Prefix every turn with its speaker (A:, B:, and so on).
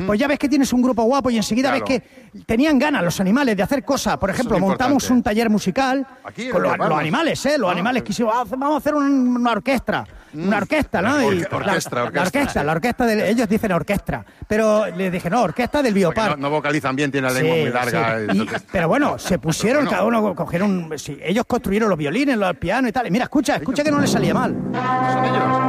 A: pues ya ves que tienes un grupo guapo y enseguida ves que tenían ganas los animales de hacer cosas. Por ejemplo, montamos un taller musical con los animales, los animales quisimos, vamos a hacer una orquesta. Una orquesta, ¿no? La orquesta ellos dicen orquesta, pero les dije, no, orquesta del Biopark.
B: No vocalizan bien, tienen la lengua muy larga.
A: Entonces... Pero bueno, se pusieron, cada uno cogieron, ellos construyeron los violines, los pianos y tal. Y mira, escucha que no les salía mal.
B: ¿Son ellos?